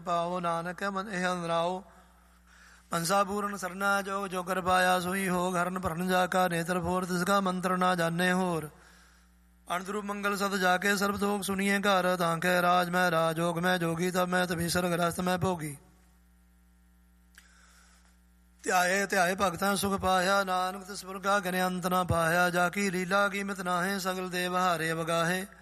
ਪਾਓ ਨਾਨਕ ਮਨ ਇਹ ਅੰਦਰਾਓ। ਮਨਸਾ ਪੂਰਨ ਸਰਨਾ ਜੋ ਜੋ ਕਰ ਪਾਇਆ ਸੋਈ ਹੋ। ਹਰਨ ਭਰਨ ਜਾ ਕਾ ਨੇਤਰ ਫੋਰ ਤਿਸ ਕਾ ਮੰਤਰ ਨਾ ਜਾਣੇ ਹੋਰ। ਅਣਦਰੂ ਮੰਗਲ ਸਦ ਜਾ ਕੇ ਸਰਬ ਤੋਕ ਸੁਣੀਏ ਘਰ। ਤਾਂ ਕਹਿ ਰਾਜ ਮੈਂ ਰਾਜ ਜੋਗ ਮੈਂ ਜੋਗੀ ਤਬ ਮੈਂ ਤਭੀ ਸਰਗ੍ਰਸਤ ਮੈਂ ਭੋਗੀ। ਧਿਆਏ ਧਿਆਏ ਭਗਤਾਂ ਸੁਖ ਪਾਇਆ ਨਾਨਕ ਤਿਸ ਪੁਰਖਾ ਗਨੇ ਅੰਤ ਨਾ ਪਾਇਆ। ਜਾ ਕੀ ਲੀਲਾ ਕੀਮਤ ਨਾਹੇ ਸਗਲ ਦੇਵ ਹਾਰੇ ਵਗਾਹੇ।